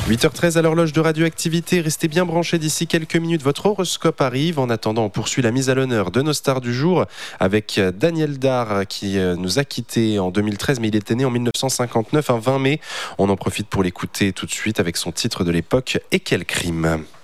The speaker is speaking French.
8h13 à l'horloge de Radioactivité. Restez bien branchés d'ici quelques minutes. Votre horoscope arrive. En attendant, on poursuit la mise à l'honneur de nos stars du jour avec Daniel Dard qui nous a quittés en 2013, mais il était né en 1959, un 20 mai. On en profite pour l'écouter tout de suite avec son titre de l'époque, Et quel crime.